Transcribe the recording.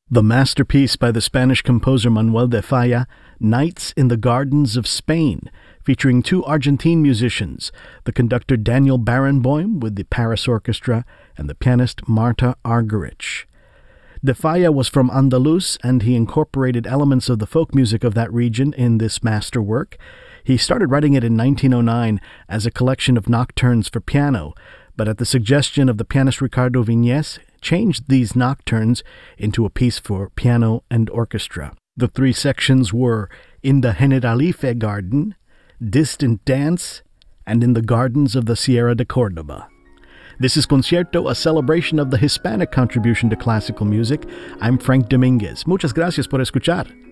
The masterpiece by the Spanish composer Manuel de Falla, Nights in the Gardens of Spain, featuring two Argentine musicians, the conductor Daniel Barenboim with the Paris Orchestra and the pianist Marta Argerich. De Falla was from Andalus, and he incorporated elements of the folk music of that region in this masterwork. He started writing it in 1909 as a collection of nocturnes for piano, but at the suggestion of the pianist Ricardo Viñes, changed these nocturnes into a piece for piano and orchestra. The three sections were In the Generalife Garden, Distant Dance, and In the Gardens of the Sierra de Córdoba. This is Concierto, a celebration of the Hispanic contribution to classical music. I'm Frank Dominguez. Muchas gracias por escuchar.